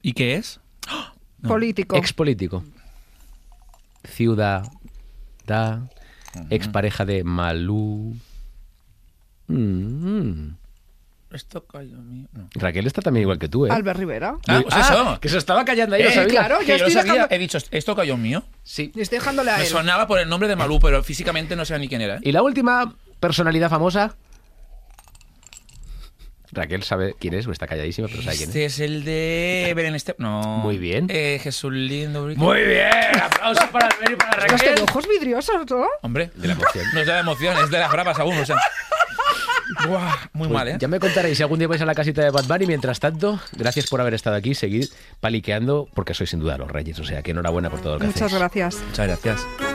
¿Y qué es? No. Político. Expolítico. Ciudad. Expareja de Malú. Esto cayó mío. No. Raquel está también igual que tú, ¿eh? Albert Rivera. Ah, pues eso. Que se estaba callando ahí, lo sabía. claro, Que yo yo lo estoy sabía. dejando- He dicho, ¿esto cayó mío? Sí. Y estoy dejándole a Me él. sonaba por el nombre de Malú, pero físicamente no sé ni quién era. Y la última personalidad famosa. Raquel sabe quién es, o está calladísima, pero sabe quién Este es. es el de Belén Esteban. No. Muy bien. Jesús Lindo. Muy bien, aplausos para Albert y para Los Raquel. tengo ojos vidriosos, ¿no? Hombre, De la emoción. no es de la emoción, es de las bravas aún. O sea. Buah, muy Pues mal, ¿eh? ya me contaréis si algún día vais a la casita de Bad Bunny. Mientras tanto, gracias por haber estado aquí. Seguid paliqueando porque sois sin duda los reyes. O sea que enhorabuena por todo lo que Muchas hacéis. gracias. Muchas gracias.